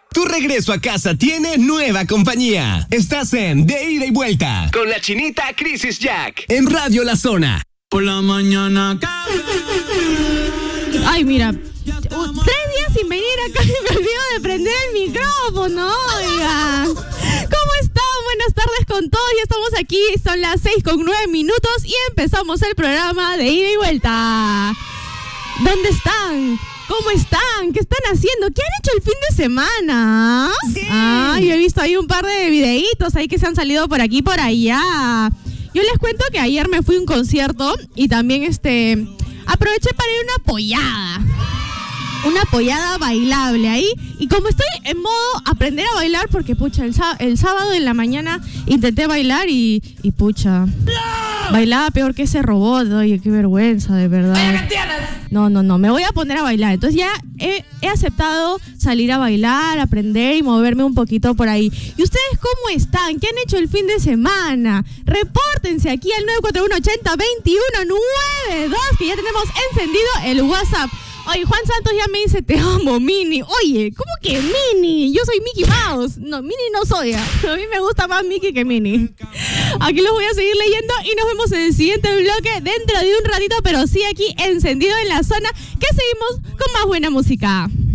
Tu regreso a casa tiene nueva compañía. Estás en De Ida y Vuelta con la chinita Crisis Jack en Radio La Zona. Por la mañana. Ay, mira, 3 días sin venir acá y me olvido de prender el micrófono, oiga. ¿Cómo están? Buenas tardes con todos, ya estamos aquí, son las 6:09 y empezamos el programa de Ida y Vuelta. ¿Dónde están? ¿Cómo están? ¿Qué están haciendo? ¿Qué han hecho el fin de semana? Sí. Yo he visto ahí un par de videitos ahí que se han salido por aquí y por allá. Yo les cuento que ayer me fui a un concierto y también aproveché para ir a una pollada bailable ahí. Y como estoy en modo aprender a bailar, porque pucha, el sábado en la mañana intenté bailar y pucha, bailaba peor que ese robot. Oye, qué vergüenza, de verdad. No, me voy a poner a bailar. Entonces ya he aceptado salir a bailar, aprender y moverme un poquito por ahí. ¿Y ustedes cómo están? ¿Qué han hecho el fin de semana? Repórtense aquí al 941-80-21-92, que ya tenemos encendido el WhatsApp. Oye, Juan Santos ya me dice, te amo, Mini. Oye, ¿cómo que Mini? Yo soy Mickey Mouse. No, Mini no soy. A mí me gusta más Mickey que Mini. Aquí los voy a seguir leyendo y nos vemos en el siguiente bloque dentro de un ratito, pero sí aquí encendido en la zona, que seguimos con más buena música.